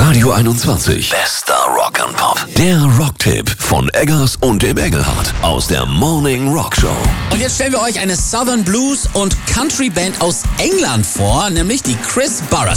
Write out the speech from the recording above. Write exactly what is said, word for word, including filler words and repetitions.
Radio einundzwanzig. Bester Rock'n'Pop. Der Rocktipp von Eggers und dem Engelhardt aus der Morning Rock Show. Und jetzt stellen wir euch eine Southern Blues und Country Band aus England vor, nämlich die Chris Barras.